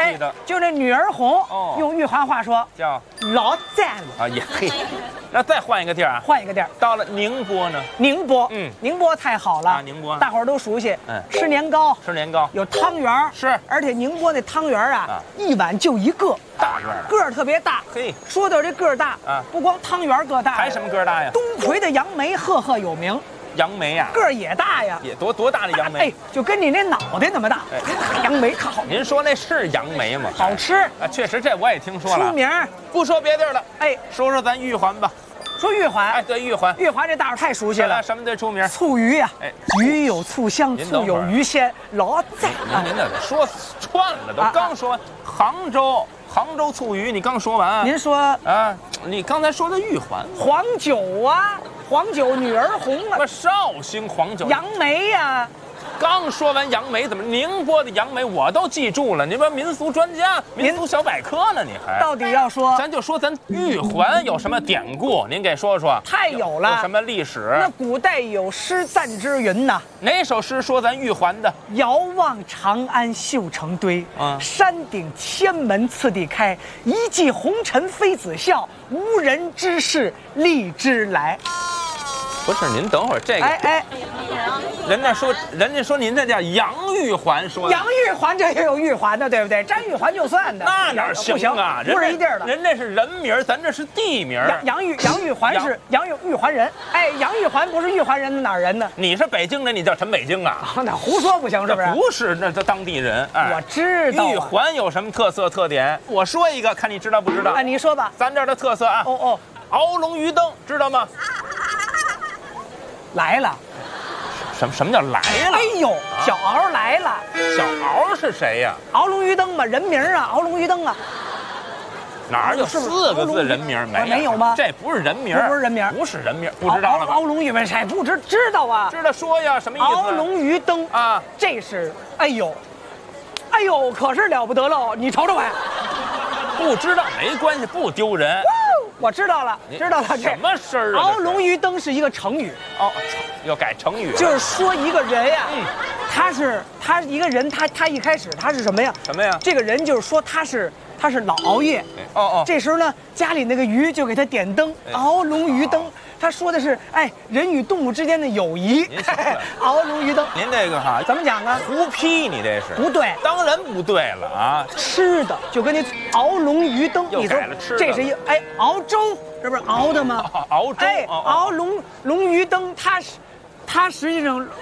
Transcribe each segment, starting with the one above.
意的， 就那女儿红，用玉环话说叫老赞了啊也嘿。那再换一个地儿啊， 换一个地儿， 到了宁波呢？ 宁波，宁波太好了啊，宁波， 大伙儿都熟悉，吃年糕， 吃年糕， 有汤圆是， 而且宁波那汤圆啊，一碗就一个， 大个儿， 个儿特别大。 嘿， 说到这个儿大啊，不光汤圆个大， 还什么个儿大呀？ 东魁的杨梅赫赫有名。 杨梅呀， 个儿也大呀， 也多大的杨梅？ 哎，就跟你那脑袋那么大。杨梅可好。 您说那是杨梅吗？ 好吃啊，确实这我也听说了。 出名。 不说别地儿了， 哎， 说说咱玉环吧。 说玉环， 哎，对玉环， 玉环这大伙太熟悉了。 什么最出名？ 醋鱼呀， 哎， 鱼有醋香，醋有鱼鲜，老赞。 您这说串了，都刚说完杭州醋鱼，你刚说完。 您说啊，你刚才说的玉环， 黄酒啊，黄酒女儿红啊， 什么绍兴黄酒， 杨梅呀。 刚说完杨梅，怎么宁波的杨梅我都记住了？你说民俗专家、民俗小百科呢？你还到底要说？ 咱就说咱玉环有什么典故，您给说说。 太有了， 有什么历史？ 那古代有诗赞之云呐。 哪首诗说咱玉环的？ 遥望长安绣成堆，山顶千门次第开。一骑红尘妃子笑，无人知是荔枝来。 不是，您等会儿这个。 哎， 人家说您这叫杨玉环，说杨玉环这也有玉环的，对不对？沾玉环就算的， 那哪行啊？ 不是一地儿的。 人家是人名，咱这是地名。 杨玉环是玉环人，哎，杨玉环不是玉环人，哪儿人呢？ 你是北京人，你叫陈北京啊？ 那胡说不行，是不是？ 不是，那当地人。哎， 我知道。 玉环有什么特点？我说一个，看你知道不知道？ 哎，你说吧。 咱这儿的特色啊。鳌龙鱼灯，知道吗？ 来了， 什么叫来了？ 哎呦，小鳌来了。 小鳌是谁呀？ 鳌龙鱼灯嘛，人名啊，鳌龙鱼灯啊。 哪有4个字人名？ 没有吗？ 这不是人名， 不是人名， 不是人名，不知道了吧？ 鳌龙鱼灯谁不知道啊？ 知道说呀，什么意思？ 鳌龙鱼灯啊，这是哎呦，可是了不得喽！你瞅瞅我， 不知道没关系，不丢人。 我知道了。 什么事儿啊？ 鳌龙鱼灯是一个成语。 要改成语。 就是说一个人呀，他一个人，他一开始他是什么呀？ 什么呀？ 这个人就是说他是老熬夜。这时候呢，家里那个鱼就给他点灯，鳌龙鱼灯。他说的是，人与动物之间的友谊。鳌龙鱼灯。您这个哈怎么讲啊？ 胡批，你这是不对， 当然不对了啊！ 吃的就跟那鳌龙鱼灯， 又改了吃的。 这是一熬粥，这不是熬的吗？ 熬粥。 鳌龙鱼灯，它实际上。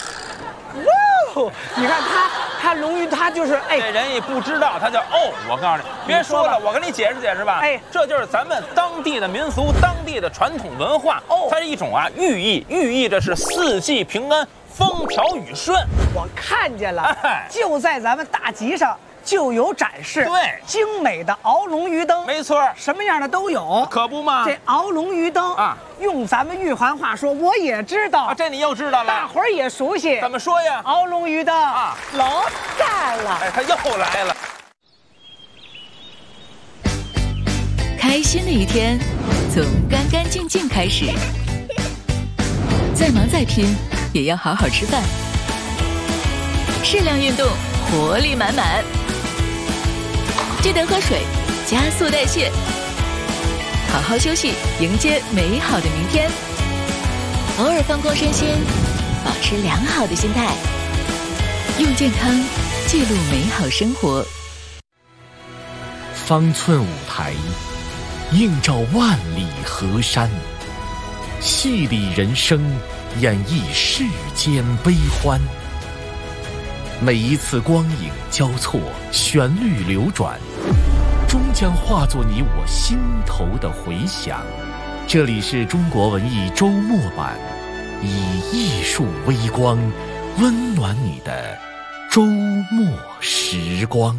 你看他龙鱼，他就是这人也不知道，他叫我告诉你，别说了，我跟你解释吧。这就是咱们当地的民俗，当地的传统文化。它是一种寓意着是4季平安、风调雨顺。 我看见了，就在咱们大集上就有展示， 对， 精美的鳌龙鱼灯， 没错， 什么样的都有， 可不嘛。 这鳌龙鱼灯啊，用咱们玉环话说，我也知道， 这你又知道了， 大伙儿也熟悉。 怎么说呀？ 鳌龙鱼灯啊，老赞了。 他又来了。 开心的一天，从干干净净开始。再忙再拼，也要好好吃饭。适量运动，活力满满。记得喝水，加速代谢。好好休息，迎接美好的明天。偶尔放空身心，保持良好的心态，用健康记录美好生活。 方寸舞台，映照万里河山，戏里人生，演绎世间悲欢。每一次光影交错，旋律流转，终将化作你我心头的回响。这里是中国文艺周末版，以艺术微光温暖你的周末时光。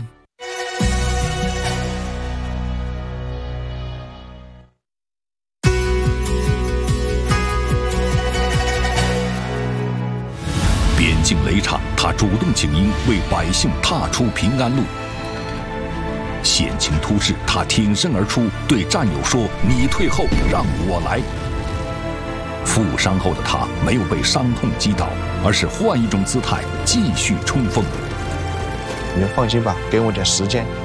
边境雷场，他主动请缨，为百姓踏出平安路。险情突至，他挺身而出，对战友说：“你退后，让我来。”负伤后的他没有被伤痛击倒，而是换一种姿态继续冲锋。 你们放心吧，给我点时间，